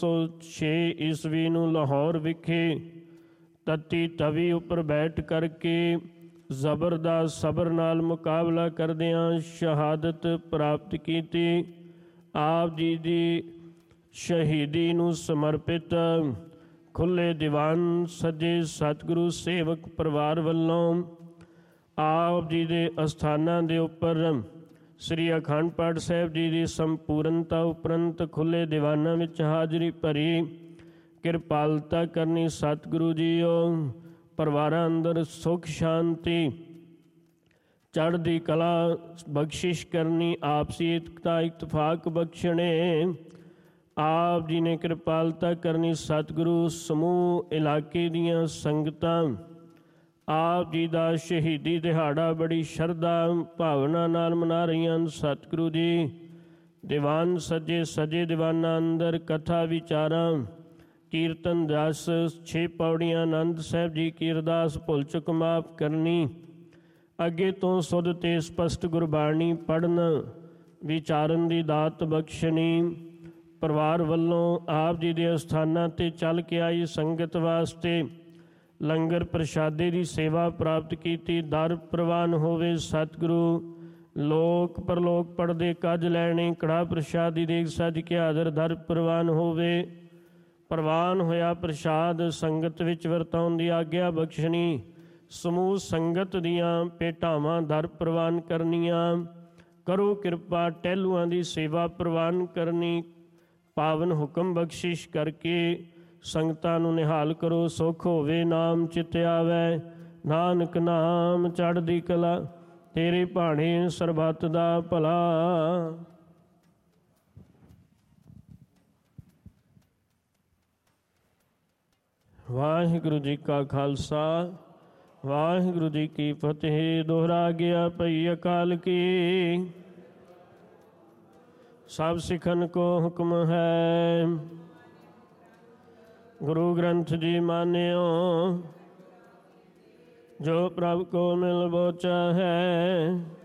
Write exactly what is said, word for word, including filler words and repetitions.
ਸੌ ਛੇ ਈਸਵੀ ਨੂੰ ਲਾਹੌਰ ਵਿਖੇ ਤੱਤੀ ਤਵੀ ਉੱਪਰ ਬੈਠ ਕਰਕੇ ਜ਼ਬਰ ਦਾ ਸਬਰ ਨਾਲ ਮੁਕਾਬਲਾ ਕਰਦਿਆਂ ਸ਼ਹਾਦਤ ਪ੍ਰਾਪਤ ਕੀਤੀ। ਆਪ ਜੀ ਦੀ ਸ਼ਹੀਦੀ ਨੂੰ ਸਮਰਪਿਤ ਖੁੱਲ੍ਹੇ ਦੀਵਾਨ ਸੱਜੇ ਸਤਿਗੁਰੂ ਸੇਵਕ ਪਰਿਵਾਰ ਵੱਲੋਂ ਆਪ ਜੀ ਦੇ ਅਸਥਾਨਾਂ ਦੇ ਉੱਪਰ ਸ੍ਰੀ ਅਖੰਡ ਪਾਠ ਸਾਹਿਬ ਜੀ ਦੀ ਸੰਪੂਰਨਤਾ ਉਪਰੰਤ ਖੁੱਲ੍ਹੇ ਦੀਵਾਨਾਂ ਵਿੱਚ ਹਾਜ਼ਰੀ ਭਰੀ। ਕਿਰਪਾਲਤਾ ਕਰਨੀ ਸਤਿਗੁਰੂ ਜੀਓ। ਪਰਿਵਾਰਾਂ ਅੰਦਰ ਸੁੱਖ ਸ਼ਾਂਤੀ ਚੜ੍ਹਦੀ ਕਲਾ ਬਖਸ਼ਿਸ਼ ਕਰਨੀ। ਆਪਸੀ ਏਕਤਾ ਇਤਫਾਕ ਬਖਸ਼ਣੇ। ਆਪ ਜੀ ਨੇ ਕਿਰਪਾਲਤਾ ਕਰਨੀ ਸਤਿਗੁਰੂ। ਸਮੂਹ ਇਲਾਕੇ ਦੀਆਂ ਸੰਗਤਾਂ ਆਪ ਜੀ ਦਾ ਸ਼ਹੀਦੀ ਦਿਹਾੜਾ ਬੜੀ ਸ਼ਰਧਾ ਭਾਵਨਾ ਨਾਲ ਮਨਾ ਰਹੀਆਂ ਹਨ। ਸਤਿਗੁਰੂ ਜੀ ਦੀਵਾਨ ਸੱਜੇ ਸਜੇ ਦੀਵਾਨਾਂ ਅੰਦਰ ਕਥਾ ਵਿਚਾਰਾਂ ਕੀਰਤਨ ਰਸ ਛੇ ਪੌੜੀਆਂ ਆਨੰਦ ਸਾਹਿਬ ਜੀ ਕੀ ਅਰਦਾਸ ਭੁੱਲ ਚੁੱਕ ਮਾਫ ਕਰਨੀ। ਅੱਗੇ ਤੋਂ ਸੁਧ ਤੇ ਸਪਸ਼ਟ ਗੁਰਬਾਣੀ ਪੜ੍ਹਨ ਵਿਚਾਰਨ ਦੀ ਦਾਤ ਬਖਸ਼ਣੀ। ਪਰਿਵਾਰ ਵੱਲੋਂ ਆਪ ਜੀ ਦੇ ਅਸਥਾਨਾਂ 'ਤੇ ਚੱਲ ਕੇ ਆਈ ਸੰਗਤ ਵਾਸਤੇ ਲੰਗਰ ਪ੍ਰਸ਼ਾਦੇ ਦੀ ਸੇਵਾ ਪ੍ਰਾਪਤ ਕੀਤੀ। ਦਰ ਪ੍ਰਵਾਨ ਹੋਵੇ ਸਤਿਗੁਰੂ। ਲੋਕ ਪਰਲੋਕ ਪੜ੍ਹਦੇ ਕੱਜ ਲੈਣੇ। ਕੜਾਹ ਪ੍ਰਸ਼ਾਦੀ ਦੇਖ ਸੱਜ ਕੇ ਹਾਜ਼ਰ ਦਰ ਪ੍ਰਵਾਨ ਹੋਵੇ। ਪ੍ਰਵਾਨ ਹੋਇਆ ਪ੍ਰਸ਼ਾਦ ਸੰਗਤ ਵਿੱਚ ਵਰਤਾਉਣ ਦੀ ਆਗਿਆ ਬਖਸ਼ਣੀ। ਸਮੂਹ ਸੰਗਤ ਦੀਆਂ ਭੇਟਾਵਾਂ ਦਰ ਪ੍ਰਵਾਨ ਕਰਨੀਆਂ। ਕਰੋ ਕਿਰਪਾ ਟਹਿਲੂਆਂ ਦੀ ਸੇਵਾ ਪ੍ਰਵਾਨ ਕਰਨੀ। ਪਾਵਨ ਹੁਕਮ ਬਖਸ਼ਿਸ਼ ਕਰਕੇ ਸੰਗਤਾਂ ਨੂੰ ਨਿਹਾਲ ਕਰੋ। ਸੁੱਖ ਹੋਵੇ ਨਾਮ ਚਿਤ ਆਵੈ। ਨਾਨਕ ਨਾਮ ਚੜ੍ਹਦੀ ਕਲਾ ਤੇਰੇ ਭਾਣੇ ਸਰਬੱਤ ਦਾ ਭਲਾ। ਵਾਹਿਗੁਰੂ ਜੀ ਕਾ ਖਾਲਸਾ ਵਾਹਿਗੁਰੂ ਜੀ ਕੀ ਫਤਿਹ। ਦੋਹਰਾ ਗਿਆ ਭਈ ਅਕਾਲ ਕੀ। ਸਭ ਸਿੱਖਨ ਕੋ ਹੁਕਮ ਹੈ। ਗੁਰੂ ਗ੍ਰੰਥ ਜੀ ਮਾਨਿਓ ਜੋ ਪ੍ਰਭ ਕੋ ਮਿਲ ਬੋਚਾ ਹੈ।